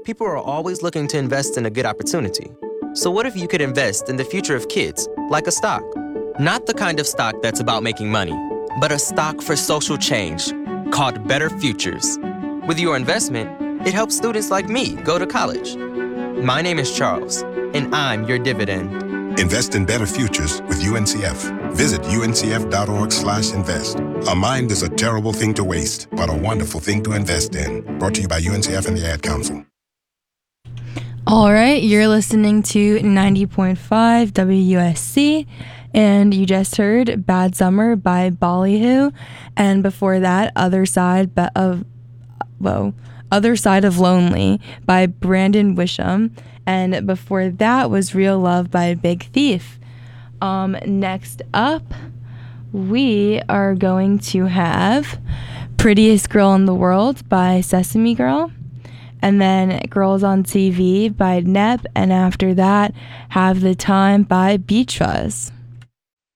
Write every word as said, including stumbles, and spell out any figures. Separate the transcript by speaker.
Speaker 1: People are always looking to invest in a good opportunity. So what if you could invest in the future of kids, like a stock? Not the kind of stock that's about making money, but a stock for social change called Better Futures. With your investment, it helps students like me go to college. My name is Charles, and I'm your dividend.
Speaker 2: Invest in better futures with U N C F. Visit U N C F dot org slash invest. A mind is a terrible thing to waste, but a wonderful thing to invest in. Brought to you by U N C F and the Ad Council.
Speaker 3: All right, you're listening to ninety point five W U S C, and you just heard Bad Summer by Ballyhoo, and before that, Other Side of, whoa, Other Side of Lonely by Brandon Wisham. And before that was Real Love by Big Thief. Um, next up, we are going to have Prettiest Girl in the World by Sesame Girl. And then Girls on T V by N E P. And after that, Have the Time by Beach Fuzz.